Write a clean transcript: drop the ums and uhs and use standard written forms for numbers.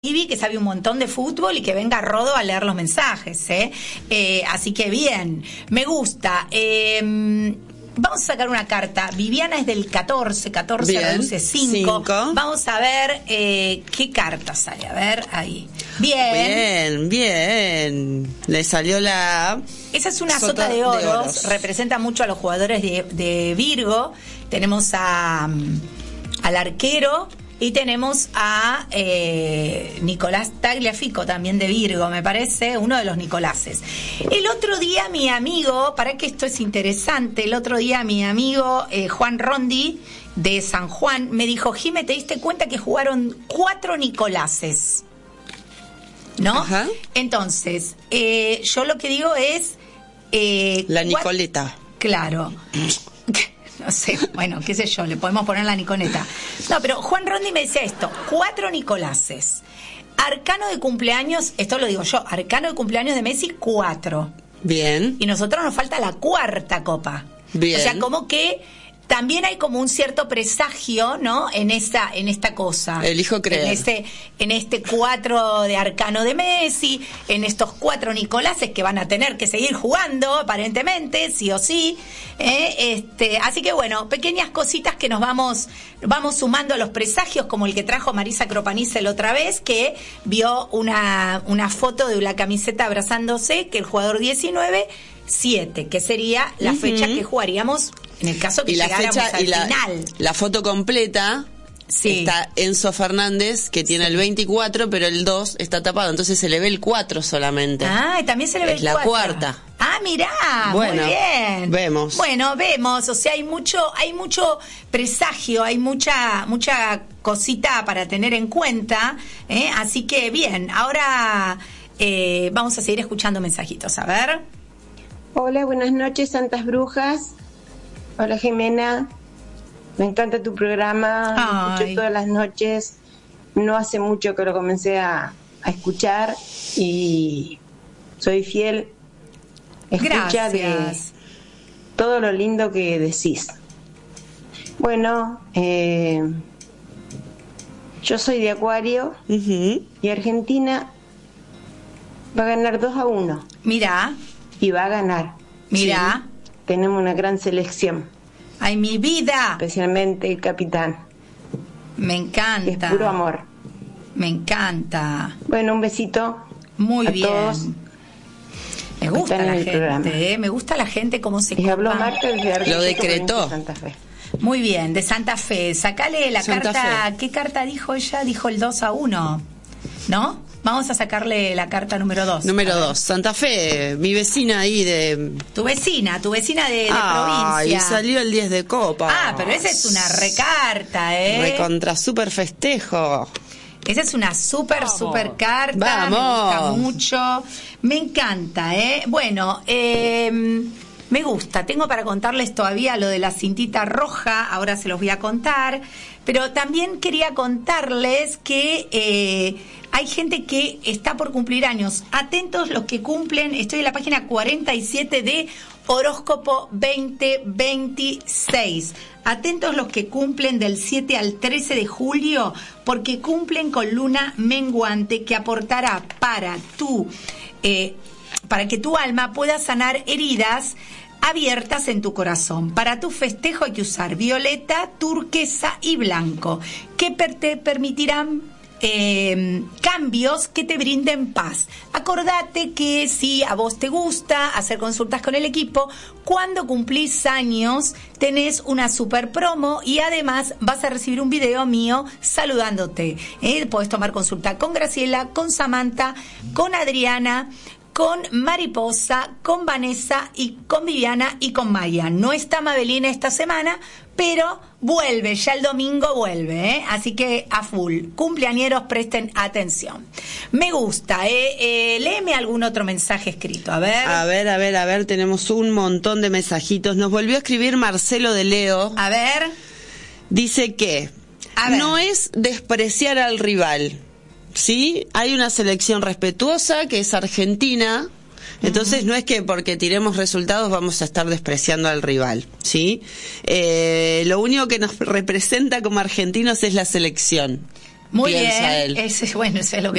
Vivi, que sabe un montón de fútbol y que venga Rodo a leer los mensajes, así que bien, me gusta. Vamos a sacar una carta. Viviana es del 14 Bien, reduce 5. Vamos a ver qué carta sale. A ver, ahí. Bien. Le salió la... Esa es una sota de oros. Representa mucho a los jugadores de Virgo. Tenemos al arquero. Y tenemos a Nicolás Tagliafico, también de Virgo, me parece, uno de los Nicoláses. El otro día mi amigo, para que esto es interesante, el otro día mi amigo Juan Rondi, de San Juan, me dijo, Jime, ¿te diste cuenta que jugaron 4 Nicoláses? ¿No? Ajá. Entonces, yo lo que digo es... la Nicoleta. Claro. No sé, bueno, qué sé yo, le podemos poner la Niconeta. No, pero Juan Rondi me decía esto, 4 Nicoláses. Arcano de cumpleaños, esto lo digo yo, arcano de cumpleaños de Messi, 4. Bien. Y nosotros nos falta la 4ª copa. Bien. O sea, como que también hay como un cierto presagio, ¿no? En esta cosa. Elijo creer. En este 4 de arcano de Messi, en estos 4 Nicoláses que van a tener que seguir jugando, aparentemente, sí o sí. Así que bueno, pequeñas cositas que nos vamos sumando a los presagios, como el que trajo Marisa Cropanice la otra vez, que vio una foto de la camiseta abrazándose, que el jugador 19-7, que sería la fecha que jugaríamos en el caso que llegáramos al final. La foto completa está Enzo Fernández, que tiene el 24, pero el 2 está tapado, entonces se le ve el 4 solamente. Ah, y también se le ve el 4. Es la 4ª. Ah, mirá, bueno, muy bien. Vemos. Bueno, vemos, o sea, hay mucho presagio, hay mucha cosita para tener en cuenta, así que bien, ahora vamos a seguir escuchando mensajitos, a ver. Hola, buenas noches, Santas Brujas. Hola, Jimena. Me encanta tu programa. Lo escucho todas las noches. No hace mucho que lo comencé a escuchar y soy fiel escucha de todo lo lindo que decís. Bueno, yo soy de Acuario y Argentina va a ganar 2-1. Mirá. Y va a ganar. Mirá. Sí. Tenemos una gran selección. ¡Ay, mi vida! Especialmente el capitán. Me encanta. Es puro amor. Me encanta. Bueno, un besito. Muy a bien. Todos. Me gusta la gente, me gusta la gente cómo se copa. Habló Marta desde lo decretó. Santa Fe. Muy bien, de Santa Fe. Sacale la Santa carta. Fe. ¿Qué carta dijo ella? Dijo el 2-1. ¿No? Vamos a sacarle la carta número 2. Número 2. Santa Fe, mi vecina ahí de... Tu vecina de provincia. Y salió el 10 de copa. Ah, pero esa es una recarta, Recontra super festejo. Esa es una super carta. Vamos. Me gusta mucho. Me encanta, Bueno, me gusta. Tengo para contarles todavía lo de la cintita roja. Ahora se los voy a contar. Pero también quería contarles que hay gente que está por cumplir años. Atentos los que cumplen. Estoy en la página 47 de Horóscopo 2026. Atentos los que cumplen del 7 al 13 de julio, porque cumplen con luna menguante que aportará para que tu alma pueda sanar heridas abiertas en tu corazón. Para tu festejo hay que usar violeta, turquesa y blanco, que te permitirán cambios que te brinden paz. Acordate que si a vos te gusta hacer consultas con el equipo, cuando cumplís años tenés una super promo y además vas a recibir un video mío saludándote. Podés tomar consulta con Graciela, con Samantha, con Adriana, con Mariposa, con Vanessa y con Viviana y con Maya. No está Mabelina esta semana, pero vuelve, ya el domingo vuelve, así que a full. Cumpleañeros, presten atención. Me gusta, léeme algún otro mensaje escrito, a ver. A ver, tenemos un montón de mensajitos. Nos volvió a escribir Marcelo de Leo. A ver. Dice que no es despreciar al rival. Sí, hay una selección respetuosa que es Argentina, entonces no es que porque tiremos resultados vamos a estar despreciando al rival, ¿sí? Lo único que nos representa como argentinos es la selección. Muy piensa bien, él. bueno, eso es lo que